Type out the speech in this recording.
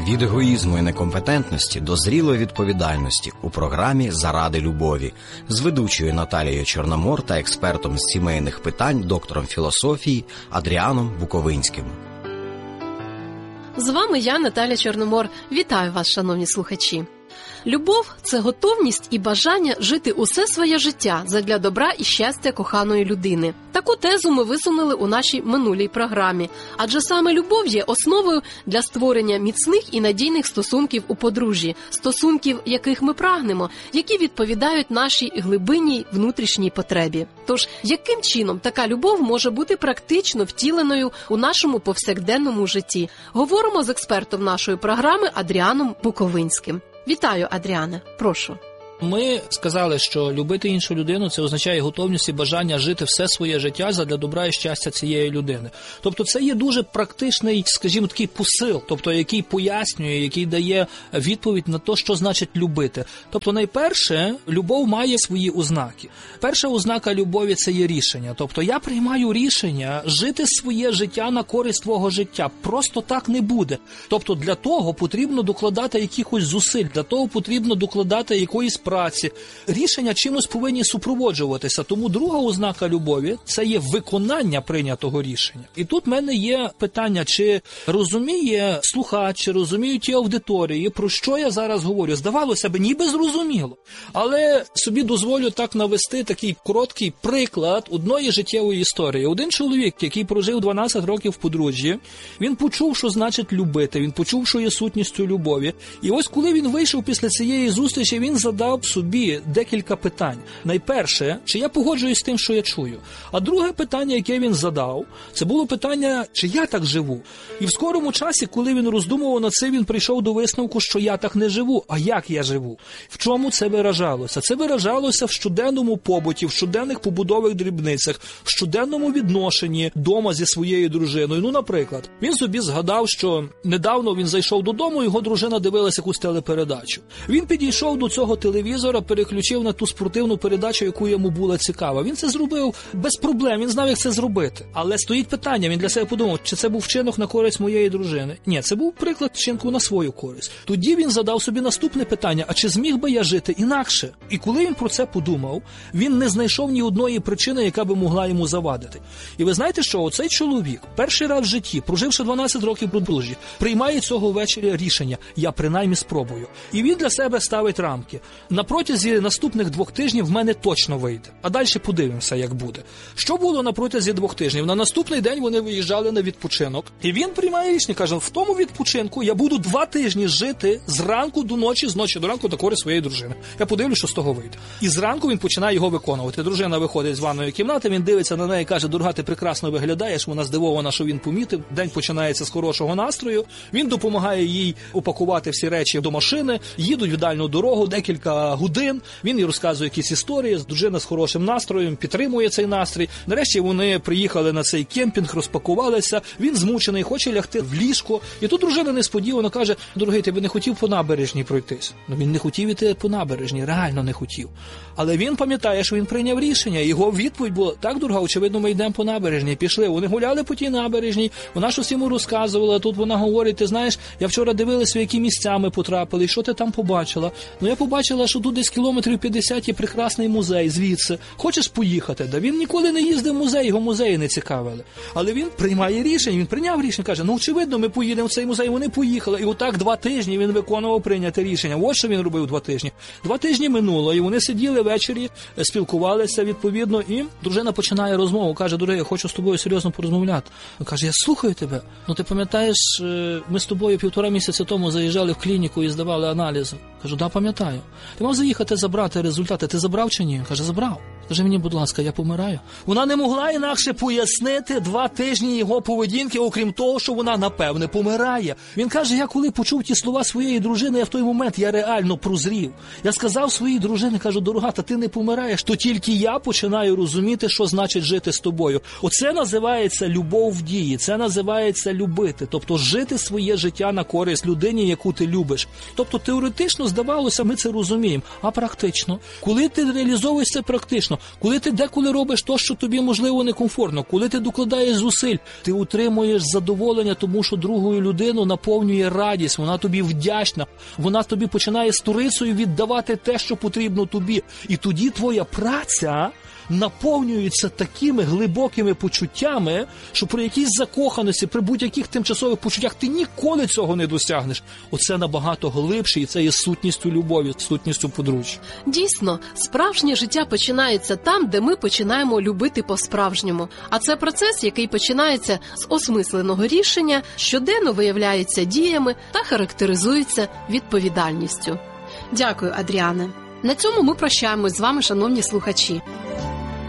Від егоїзму і некомпетентності до зрілої відповідальності у програмі «Заради любові» з ведучою Наталією Чорномор та експертом з сімейних питань, доктором філософії Адріаном Буковинським. З вами я, Наталя Чорномор. Вітаю вас, шановні слухачі. Любов – це готовність і бажання жити усе своє життя задля добра і щастя коханої людини. Таку тезу ми висунули у нашій минулій програмі. Адже саме любов є основою для створення міцних і надійних стосунків у подружжі, стосунків, яких ми прагнемо, які відповідають нашій глибинній внутрішній потребі. Тож, яким чином така любов може бути практично втіленою у нашому повсякденному житті? Говоримо з експертом нашої програми Адріаном Буковинським. Вітаю, Адріане. Прошу. Ми сказали, що любити іншу людину – це означає готовність і бажання жити все своє життя задля добра і щастя цієї людини. Тобто це є дуже практичний, скажімо, такий посил, тобто який пояснює, який дає відповідь на те, що значить любити. Тобто найперше, любов має свої ознаки. Перша ознака любові – це є рішення. Тобто я приймаю рішення жити своє життя на користь твого життя. Просто так не буде. Тобто для того потрібно докладати якихось зусиль, для того потрібно докладати якоїсь праці. Рішення чимось повинні супроводжуватися. Тому друга ознака любові – це є виконання прийнятого рішення. І тут в мене є питання, чи розуміє слухач, чи розуміють ті аудиторії, про що я зараз говорю. Здавалося б, ніби зрозуміло. Але собі дозволю так навести такий короткий приклад одної життєвої історії. Один чоловік, який прожив 12 років в подружжі, він почув, що значить любити, він почув, що є сутністю любові. І ось коли він вийшов після цієї зустрічі, він задав собі декілька питань. Найперше, чи я погоджуюсь з тим, що я чую? А друге питання, яке він задав, це було питання, чи я так живу? І в скорому часі, коли він роздумував над цим, він прийшов до висновку, що я так не живу. А як я живу? В чому це виражалося? Це виражалося в щоденному побуті, в щоденних побудових дрібницях, в щоденному відношенні дома зі своєю дружиною. Ну, наприклад, він собі згадав, що недавно він зайшов додому, його дружина дивилася якусь телепередачу. Він підійшов до цього телевізора, переключив на ту спортивну передачу, яку йому була цікава. Він це зробив без проблем, він знав, як це зробити. Але стоїть питання, він для себе подумав, чи це був вчинок на користь моєї дружини? Ні, це був приклад вчинку на свою користь. Тоді він задав собі наступне питання, а чи зміг би я жити інакше? І коли він про це подумав, він не знайшов ні одної причини, яка би могла йому завадити. І ви знаєте що, оцей чоловік перший раз в житті, проживши 12 років в подружжі, приймає цього вечора рішення, я принаймні спробую. І він для себе ставить рамки. На протязі наступних 2 тижнів в мене точно вийде. А далі подивимося, як буде. Що було на протязі 2 тижнів? На наступний день вони виїжджали на відпочинок. І він приймає рішення, каже, в тому відпочинку я буду 2 тижні жити з ранку до ночі, з ночі до ранку на користь своєї дружини. Я подивлюсь, що з того вийде. І зранку він починає його виконувати. Дружина виходить з ванної кімнати, він дивиться на неї і каже, дорога, ти прекрасно виглядаєш. Вона здивована, що він помітив. День починається з хорошого настрою. Він допомагає їй упакувати всі речі до машини, їдуть в дальню дорогу, декілька годин. Він їй розказує якісь історії, дружина з хорошим настроєм, підтримує цей настрій. Нарешті вони приїхали на цей кемпінг, розпакувалися, він змучений, хоче лягти в ліжко. І тут дружина несподівано каже, дорогий, ти би не хотів по набережній пройтись? Ну, він не хотів іти по набережній, реально не хотів. Але він пам'ятає, що він прийняв рішення. Його відповідь була, так, дорога, очевидно, ми йдемо по набережній. Пішли, вони гуляли по тій набережній, вона щось йому розказувала, тут вона говорить, ти знаєш, я вчора дивилася, в які місця ми потрапили, що ти там побачила? Ну, я побачила, що тут десь кілометрів 50 є прекрасний музей звідси. Хочеш поїхати? Да він ніколи не їздив в музей, його музеї не цікавили. Але він приймає рішення, він прийняв рішення, каже, ну, очевидно, ми поїдемо в цей музей, вони поїхали. І отак 2 тижні він виконував прийняте рішення. Ось що він робив 2 тижні. 2 тижні минуло, і вони сиділи ввечері, спілкувалися відповідно, і дружина починає розмову, каже, дорогий, я хочу з тобою серйозно порозмовляти. Він каже, я слухаю тебе. Ну, ти пам'ятаєш, ми з тобою 1,5 місяця тому заїжджали в клініку і здавали аналізи. Кажу, да, пам'ятаю. Ти мав заїхати забрати результати. Ти забрав чи ні? Каже, забрав. Скажи мені, будь ласка, я помираю? Вона не могла інакше пояснити 2 тижні його поведінки, окрім того, що вона, напевне, помирає. Він каже, я коли почув ті слова своєї дружини, я в той момент, я реально прозрів. Я сказав своїй дружині, кажу, дорога, та ти не помираєш, то тільки я починаю розуміти, що значить жити з тобою. Оце називається любов в дії, це називається любити. Тобто жити своє життя на користь людині, яку ти любиш. Тобто теоретично здавалося, ми це розуміємо. А практично? Коли ти реалізовуєш це практично, коли ти деколи робиш то, що тобі, можливо, некомфортно, коли ти докладаєш зусиль, ти отримуєш задоволення, тому що другу людину наповнює радість, вона тобі вдячна, вона тобі починає сторицею віддавати те, що потрібно тобі. І тоді твоя праця наповнюються такими глибокими почуттями, що при якійсь закоханості, при будь-яких тимчасових почуттях ти ніколи цього не досягнеш. Оце набагато глибше, і це є сутністю любові, сутністю подружжя. Дійсно, справжнє життя починається там, де ми починаємо любити по-справжньому. А це процес, який починається з осмисленого рішення, щоденно виявляється діями та характеризується відповідальністю. Дякую, Адріане. На цьому ми прощаємось з вами, шановні слухачі.